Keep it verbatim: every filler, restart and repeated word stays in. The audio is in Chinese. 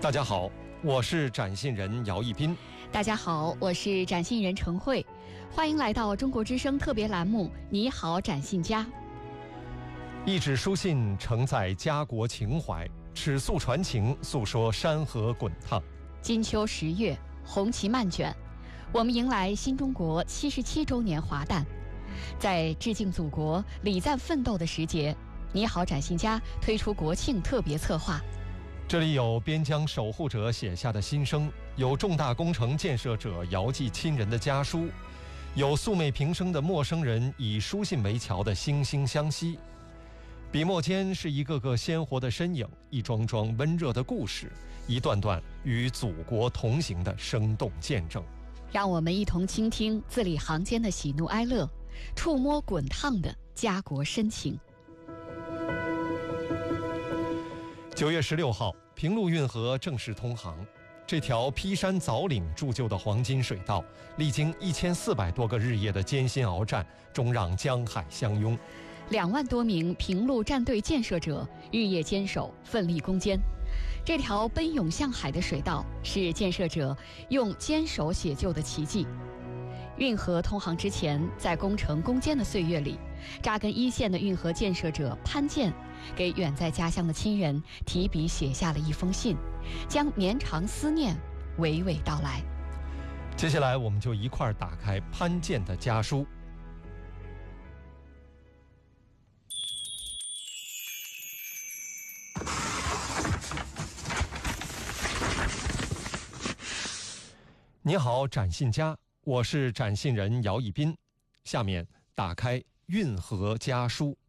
大家好，我是展信人姚一斌。 大家好，我是展信人陈慧，欢迎来到中国之声特别栏目《你好，展信家》。 一纸书信承载家国情怀，尺素传情，诉说山河滚烫。 金秋十月，红旗漫卷，我们迎来新中国七十七周年华诞。在致敬祖国、礼赞奋斗的时节，你好，展信家推出国庆特别策划。 这里有边疆守护者写下的心声，有重大工程建设者遥寄亲人的家书，有素昧平生的陌生人以书信为桥的惺惺相惜。笔墨间是一个个鲜活的身影，一桩桩温热的故事，一段段与祖国同行的生动见证。 让我们一同倾听字里行间的喜怒哀乐，触摸滚烫的家国深情。 九月十六号，平陆运河正式通航。这条劈山凿岭铸就的黄金水道，历经一千四百多个日夜的艰辛鏖战，终让江海相拥。 两万多名平陆战队建设者日夜坚守，奋力攻坚。这条奔涌向海的水道，是建设者用坚守写就的奇迹。运河通航之前，在工程攻坚的岁月里，扎根一线的运河建设者潘建，给远在家乡的亲人提笔写下了一封信，将绵长思念娓娓道来。 接下来，我们就一块儿打开潘建的家书。你好，展信家，我是展信人姚一斌。下面打开运河家书。